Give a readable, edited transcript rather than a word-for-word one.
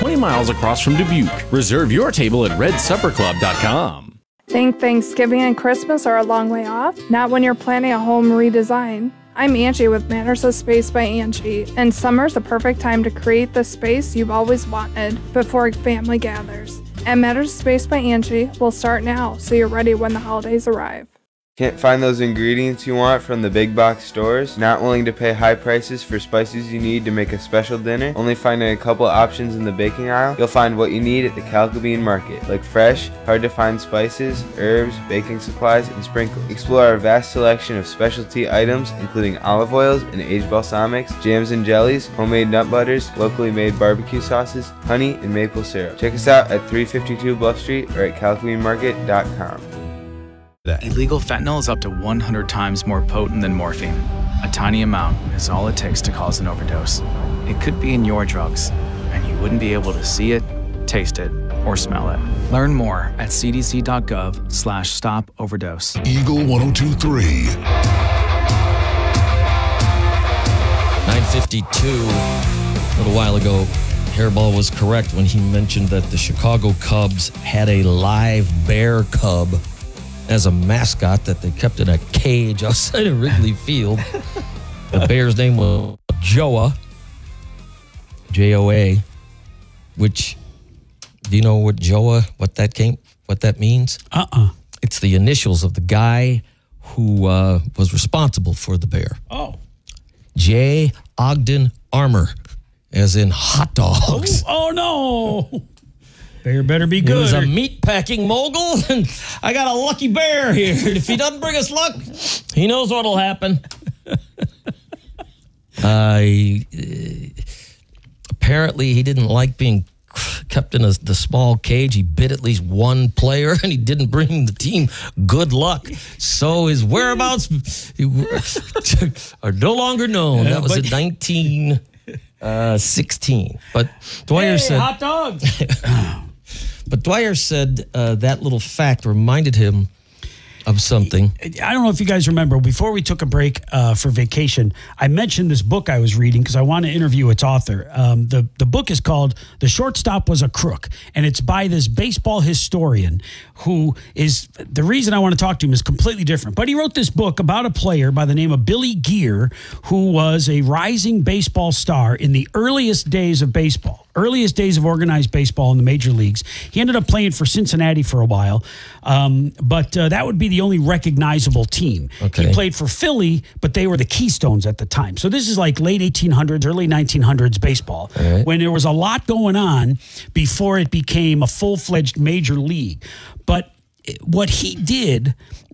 20 miles across from Dubuque. Reserve your table at redsupperclub.com. Think Thanksgiving and Christmas are a long way off? Not when you're planning a home redesign. I'm Angie with Matters of Space by Angie, and summer's the perfect time to create the space you've always wanted before family gathers. And Matters of Space by Angie will start now, so you're ready when the holidays arrive. Can't find those ingredients you want from the big box stores? Not willing to pay high prices for spices you need to make a special dinner? Only finding a couple options in the baking aisle? You'll find what you need at the Calcabean Market, like fresh, hard to find spices, herbs, baking supplies, and sprinkles. Explore our vast selection of specialty items, including olive oils and aged balsamics, jams and jellies, homemade nut butters, locally made barbecue sauces, honey, and maple syrup. Check us out at 352 Bluff Street or at calcabeanmarket.com. Illegal fentanyl is up to 100 times more potent than morphine. A tiny amount is all it takes to cause an overdose. It could be in your drugs, and you wouldn't be able to see it, taste it, or smell it. Learn more at cdc.gov/stop-overdose. Eagle 102.3. 9:52. A little while ago, Hairball was correct when he mentioned that the Chicago Cubs had a live bear cub as a mascot that they kept in a cage outside of Wrigley Field. The bear's name was Joa, Joa, which, do you know what Joa, what that means? It's the initials of the guy who was responsible for the bear. Oh. J. Ogden Armour, as in hot dogs. Oh no. Bear better be good. He was a meat-packing mogul, and I got a lucky bear here. If he doesn't bring us luck, he knows what'll happen. Apparently, he didn't like being kept in the small cage. He bit at least one player, and he didn't bring the team good luck. So his whereabouts are no longer known. That was in 1916. But Dwyer said... hot dogs! But Dwyer said that little fact reminded him of something. I don't know if you guys remember, before we took a break for vacation, I mentioned this book I was reading because I want to interview its author. The book is called The Shortstop Was a Crook, and it's by this baseball historian who is, the reason I want to talk to him is completely different. But he wrote this book about a player by the name of Billy Gear, who was a rising baseball star in the earliest days of baseball. Earliest days of organized baseball in the major leagues. He ended up playing for Cincinnati for a while, but that would be the only recognizable team. Okay. He played for Philly, but they were the Keystones at the time. So this is like late 1800s, early 1900s baseball, when there was a lot going on before it became a full-fledged major league. But what he did